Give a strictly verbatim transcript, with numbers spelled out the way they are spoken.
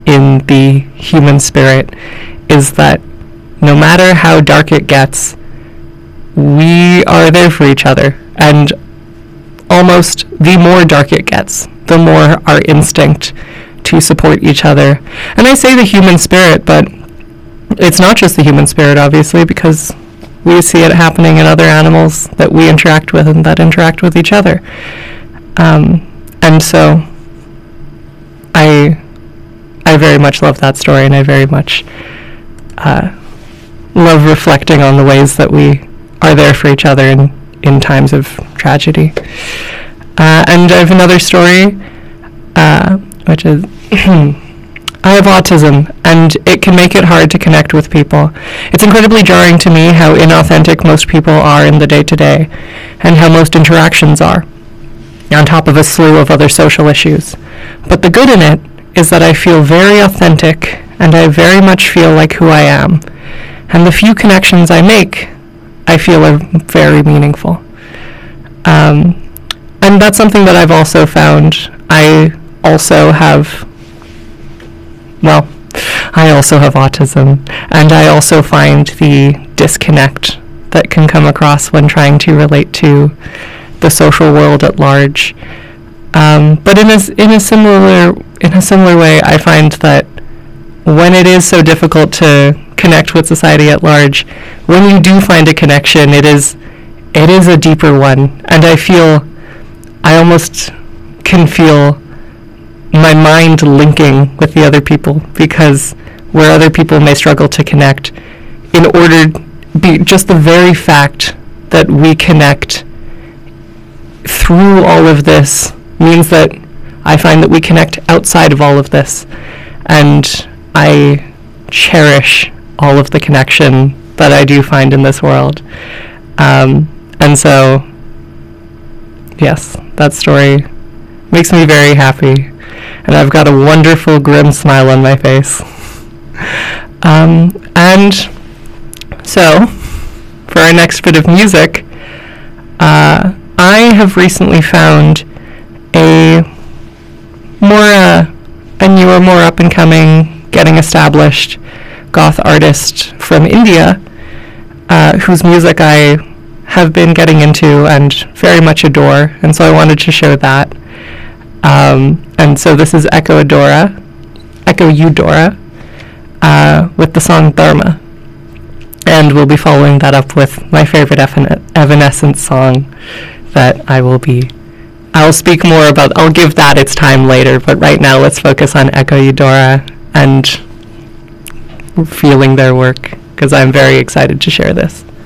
in the human spirit is that no matter how dark it gets, we are there for each other. And almost the more dark it gets, the more our instinct to support each other. And I say the human spirit, but it's not just the human spirit, obviously, because we see it happening in other animals that we interact with and that interact with each other. Um, and so I I very much love that story, and I very much uh, love reflecting on the ways that we are there for each other in, in times of tragedy. Uh, and I have another story, uh, which is I have autism, and it can make it hard to connect with people. It's incredibly jarring to me how inauthentic most people are in the day-to-day, and how most interactions are, on top of a slew of other social issues. But the good in it is that I feel very authentic, and I very much feel like who I am. And the few connections I make, I feel are very meaningful. Um, and that's something that I've also found. I also have Well, I also have autism, and I also find the disconnect that can come across when trying to relate to the social world at large. Um, but in a, in a similar in a similar way, I find that when it is so difficult to connect with society at large, when you do find a connection, it is it is a deeper one, and I feel I almost can feel my mind linking with the other people, because where other people may struggle to connect, in order be just the very fact that we connect through all of this means that I find that we connect outside of all of this, and I cherish all of the connection that I do find in this world. Um, and so, yes, that story makes me very happy. And I've got a wonderful grim smile on my face. Um, and so, for our next bit of music, uh, I have recently found a more, uh, a newer, more up-and-coming, getting established goth artist from India, uh, whose music I have been getting into and very much adore, and so I wanted to share that. Um, and so this is Echo Adora, Echo Eudora, uh, with the song Dharma. And we'll be following that up with my favorite Evan- Evanescence song that I will be, I'll speak more about, I'll give that its time later, but right now let's focus on Echo Eudora and feeling their work, because I'm very excited to share this.